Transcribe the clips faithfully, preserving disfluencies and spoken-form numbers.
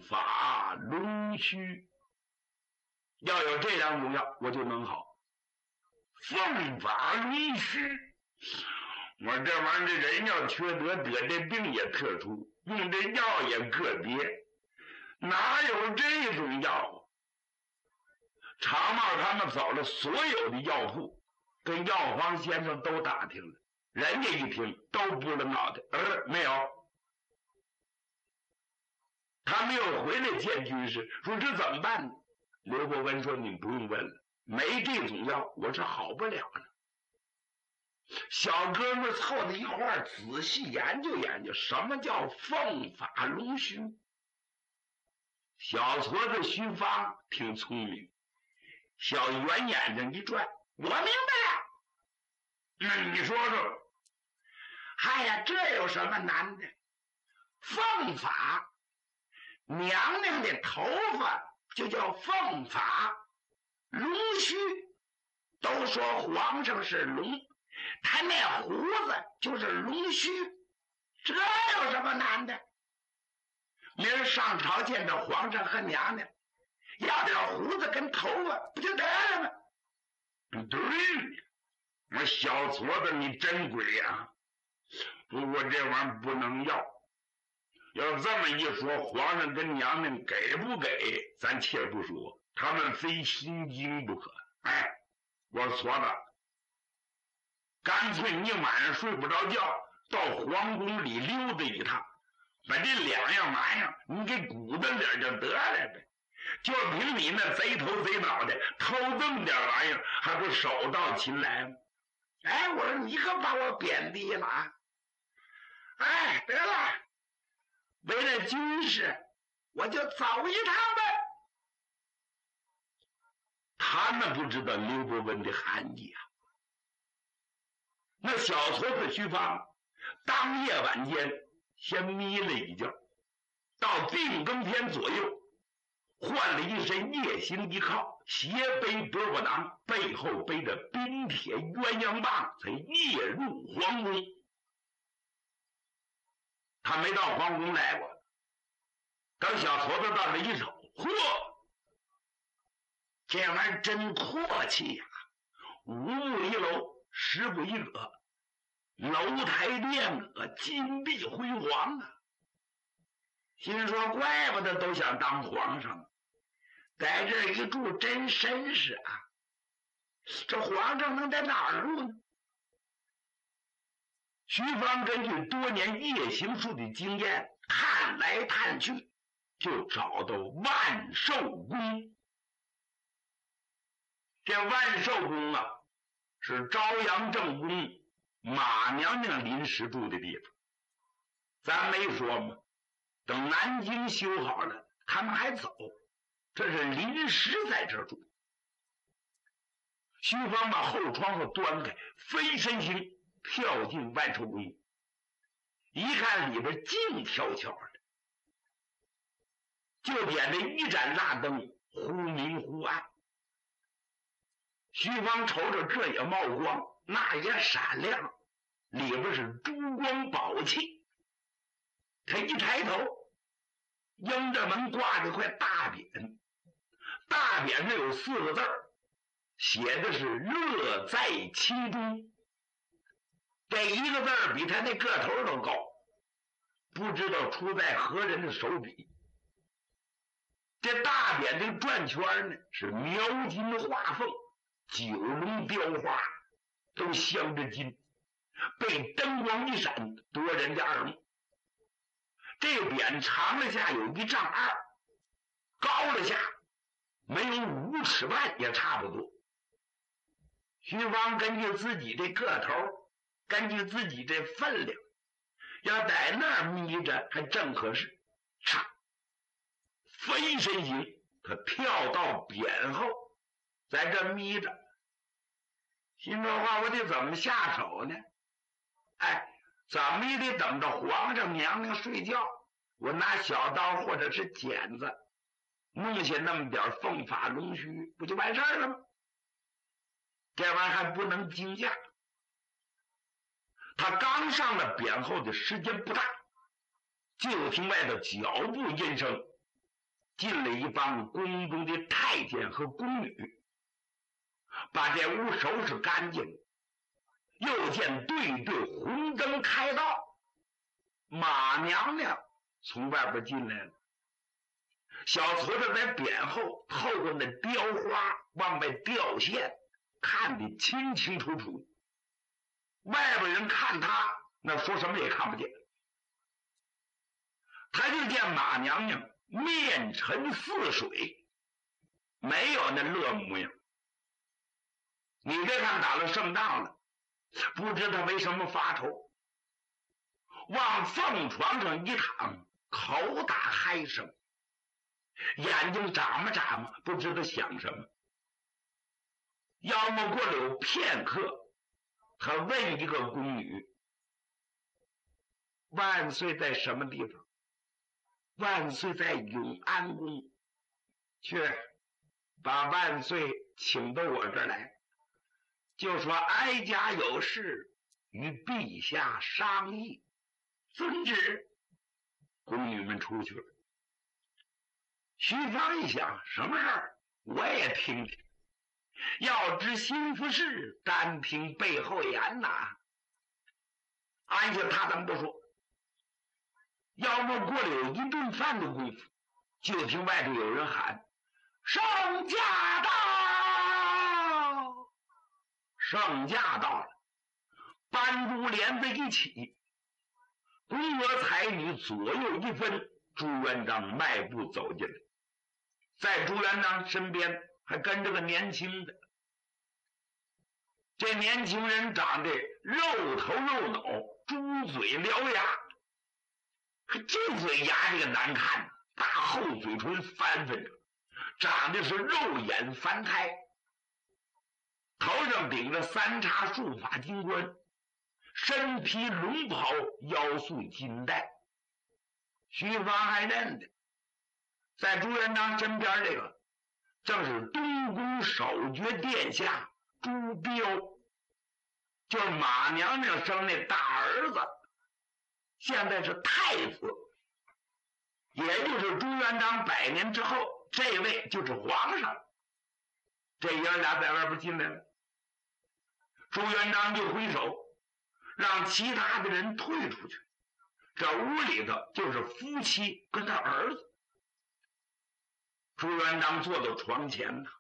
发龙须。要有这两种药，我就能好。凤发龙须，我这玩意儿，这人要缺德，得这病也特殊，用这药也个别，哪有这种药？常茂他们走了所有的药铺，跟药房先生都打听了，人家一听都不了脑袋，呃，没有。他没有回来见军师，说这怎么办呢？刘伯温说：“你不用问了，没这种药，我是好不了了。”小哥们凑在一块儿，仔细研究研究，什么叫凤发龙须。小矬子徐芳挺聪明，小圆眼睛一转，我明白了。那你说说，哎呀，这有什么难的？凤发，娘娘的头发就叫凤发，龙须，都说皇上是龙，他那胡子就是龙须，这有什么难的？明儿上朝见着皇上和娘娘，要点胡子跟头发不就得了吗？对，我小矬子你真鬼啊！不过这玩意儿不能要。要这么一说，皇上跟娘娘给不给咱且不说，他们非心惊不可。哎，我矬子，干脆你晚上睡不着觉，到皇宫里溜达一趟，把这两样玩意儿你给鼓捣点就得了呗。就凭你那贼头贼脑的偷这么点玩意儿，还不手到擒来吗？哎，我说你可把我贬低了啊！哎，得了，为了军事，我就走一趟呗。他们不知道刘伯温的含义啊。那小矬子徐芳当夜晚间先眯了一觉，到定更天左右，换了一身夜行衣靠，斜背饽饽囊，背后背着冰铁鸳鸯棒，才夜入皇宫。他没到皇宫来过，等小矬子到这一瞅，嚯，这玩意儿真阔气呀、啊！五步一楼，十步一阁，楼台殿阁，金碧辉煌啊！心说怪不得都想当皇上，在这一住真绅士啊！这皇上能在哪儿住呢？徐芳根据多年夜行术的经验，探来探去，就找到万寿宫。这万寿宫啊，是朝阳正宫马娘娘临时住的地方。咱没说吗？等南京修好了，他们还走，这是临时在这住。徐芳把后窗户端开，飞身行跳进万寿宫，一看里边静悄悄的，就点着一盏蜡灯，忽明忽暗。徐芳瞅瞅这也冒光，那也闪亮，里边是珠光宝气。他一抬头，迎着门挂着块大匾，大匾上有四个字儿，写的是乐在其中。这一个字儿比他那个头都高，不知道出在何人的手笔。这大匾这个转圈呢，是描金画凤，九龙雕花，都镶着金，被灯光一闪，夺人的耳目。这匾长了下有一丈二，高了下没有五尺半也差不多。徐芳根据自己的个头，根据自己这分量，要在那儿眯着还正合适。嚓，飞身行，他跳到匾后，在这眯着。心说话，我得怎么下手呢？哎，怎么也得等着皇上娘娘睡觉，我拿小刀或者是剪子弄下那么点凤发龙须，不就完事儿了吗？这玩意儿还不能惊吓。他刚上了匾后的时间不大，就听外头脚步音声， 进了一帮宫中的太监和宫女，把这屋收拾干净。又见对对红灯开道，马娘娘从外边进来了。小矬子在匾后透过那雕花往外掉线，看得清清楚楚。外边人看他，那说什么也看不见。他就见马娘娘面沉似水，没有那乐模样。你别看打了胜仗了，不知他为什么发愁，往凤床上一躺，口打嗨声，眼睛眨嘛眨嘛，不知道想什么。要么过了有片刻，他问一个宫女：万岁在什么地方？万岁在永安宫。去把万岁请到我这儿来，就说哀家有事与陛下商议。遵旨。宫女们出去了。徐芳一想，什么事儿我也听听，要知心腹事，单听背后言呐。按下他怎么不说？要么过了有一顿饭的功夫，就听外头有人喊：圣驾到！圣驾到了，班珠帘子一起，宫娥才女左右一分，朱元璋迈步走进来，在朱元璋身边还跟着个年轻的。这年轻人长得肉头肉脑，猪嘴獠牙，这嘴牙这个难看，大厚嘴唇翻翻着，长得是肉眼凡胎，头上顶着三叉束发金冠，身披龙袍，腰束金带。徐芳还认得，在朱元璋身边这个正是东宫守爵殿下朱标，就是马娘娘生那大儿子，现在是太子，也就是朱元璋百年之后，这位就是皇上。这爷俩在外边进来了，朱元璋就挥手让其他的人退出去，这屋里头就是夫妻跟他儿子。朱元璋坐到床前呢，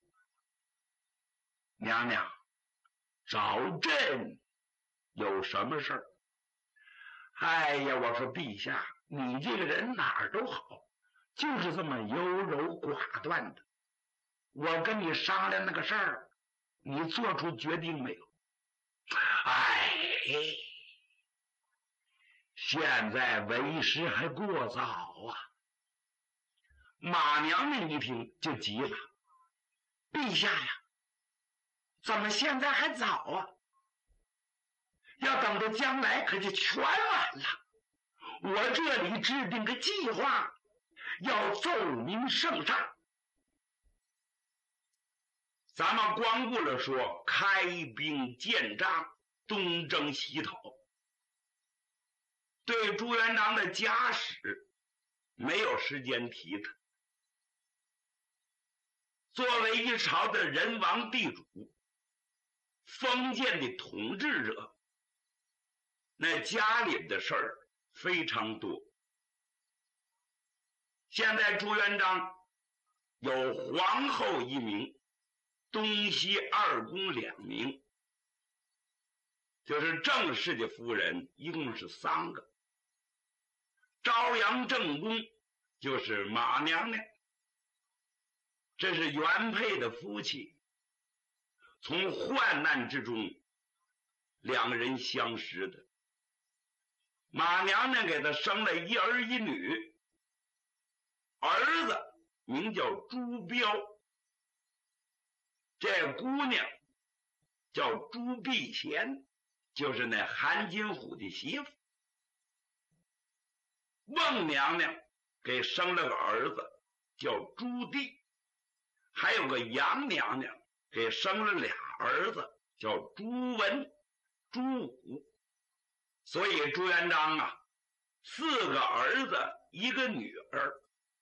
娘娘找朕有什么事儿？哎呀，我说陛下，你这个人哪儿都好，就是这么优柔寡断的。我跟你商量那个事儿，你做出决定没有？哎，现在为时还过早啊！马娘娘一听就急了，陛下呀，怎么现在还早啊？要等到将来可就全晚了。我这里制定个计划，要奏明圣上。咱们光顾了说开兵建章，东征西讨，对朱元璋的家史没有时间提他。作为一朝的人王地主，封建的统治者，那家里的事儿非常多。现在朱元璋有皇后一名，东西二宫两名，就是正式的夫人一共是三个。朝阳正宫就是马娘娘，这是原配的夫妻，从患难之中两人相识的。马娘娘给他生了一儿一女，儿子名叫朱标，这姑娘叫朱碧贤，就是那韩金虎的媳妇。孟娘娘给生了个儿子叫朱棣，还有个杨娘娘给生了俩儿子叫朱文、朱武。所以朱元璋啊，四个儿子一个女儿，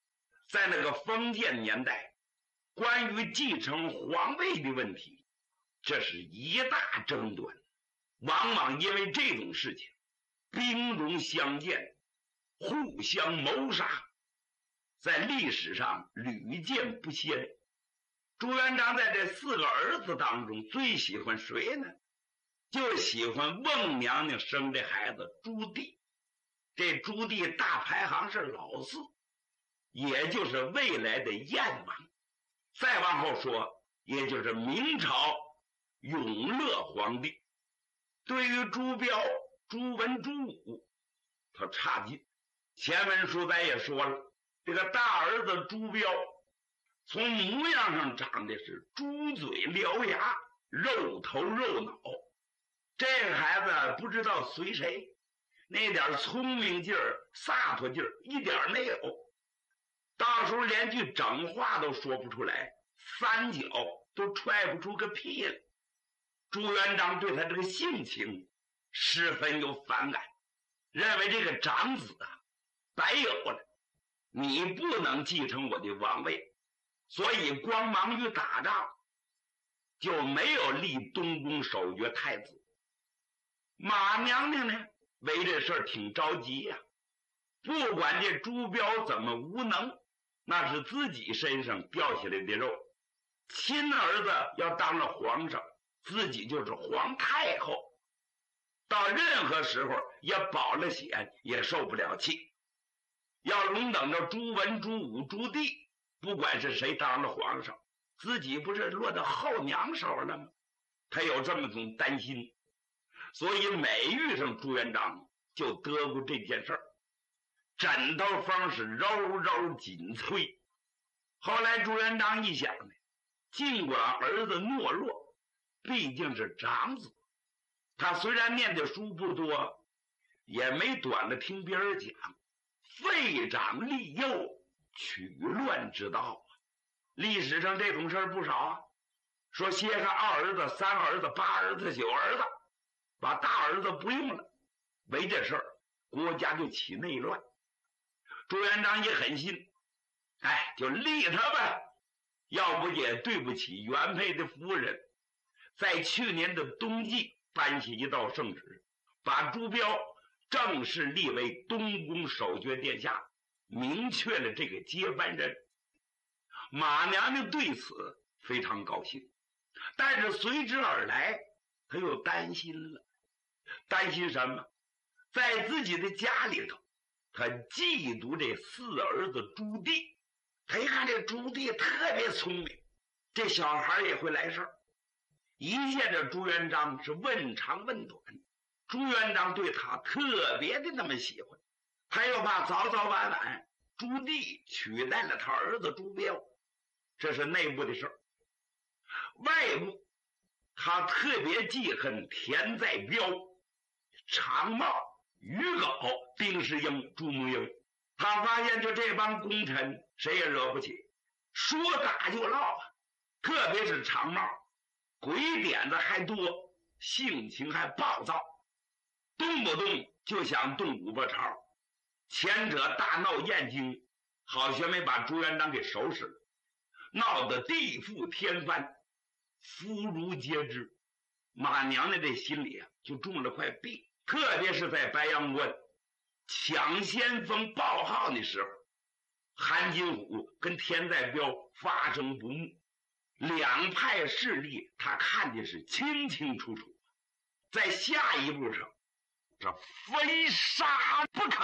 在那个封建年代，关于继承皇位的问题，这是一大争端，往往因为这种事情兵戎相见，互相谋杀，在历史上屡见不鲜。朱元璋在这四个儿子当中最喜欢谁呢？就喜欢孟娘娘生的孩子朱棣。这朱棣大排行是老四，也就是未来的燕王。再往后说，也就是明朝永乐皇帝。对于朱标、朱文、朱武，他差劲。前文书咱也说了，这个大儿子朱标从模样上长的是猪嘴獠牙，肉头肉脑，这个孩子不知道随谁，那点聪明劲儿、洒脱劲儿一点没有，到时候连句整话都说不出来，三脚都踹不出个屁来。朱元璋对他这个性情十分有反感，认为这个长子啊白有了，你不能继承我的王位，所以光忙于打仗，就没有立东宫守爵太子。马娘娘呢，为这事儿挺着急呀、啊。不管这朱标怎么无能，那是自己身上掉下来的肉。亲儿子要当了皇上，自己就是皇太后，到任何时候也保了险，也受不了气。要龙等着朱文、朱武、朱棣，不管是谁当了皇上，自己不是落到后娘手了吗？他有这么种担心，所以每遇上朱元璋就得过这件事儿，枕头风是柔柔紧催。后来朱元璋一想呢，尽管儿子懦弱，毕竟是长子，他虽然念的书不多，也没短的听别人讲，废长立幼，取乱之道啊。历史上这种事儿不少啊，说歇下二儿子、三儿子、八儿子、九儿子，把大儿子不用了，为这事儿国家就起内乱。朱元璋也狠心，哎，就立他呗，要不也对不起原配的夫人。在去年的冬季颁下一道圣旨，把朱标正式立为东宫守爵殿下，明确了这个接班人。马娘娘对此非常高兴，但是随之而来，她又担心了。担心什么？在自己的家里头，她嫉妒这四儿子朱棣。她一看这朱棣特别聪明，这小孩也会来事儿。一见这朱元璋是问长问短，朱元璋对他特别的那么喜欢，他又怕早早晚晚朱棣取代了他儿子朱标，这是内部的事儿。外部他特别记恨田在彪、常茂、于镐、丁世英、朱沐英。他发现就这帮功臣谁也惹不起，说打就闹啊，特别是常茂，鬼点子还多，性情还暴躁，动不动就想动五八朝。前者大闹燕京，好学没把朱元璋给收拾了，闹得地覆天翻，妇孺皆知。马娘娘这心里啊就中了块病，特别是在白阳关抢先锋报号的时候，韩金虎跟田在彪发生不睦，两派势力他看的是清清楚楚，在下一步上这非杀不可。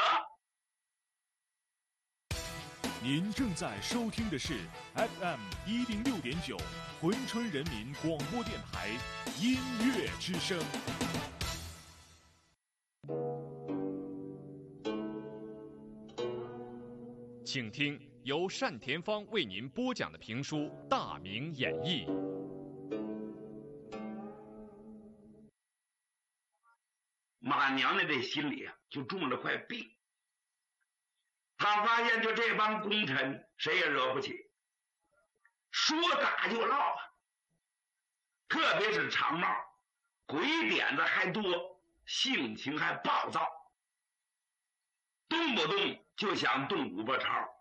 您正在收听的是 F M 一零六点九珲春人民广播电台音乐之声。请听由单田芳为您播讲的评书《大明演义》。 马娘娘这心里啊就中了块病，他发现就这帮功臣谁也惹不起，说打就闹啊，特别是常茂，鬼点子还多，性情还暴躁，动不动就想动五八朝。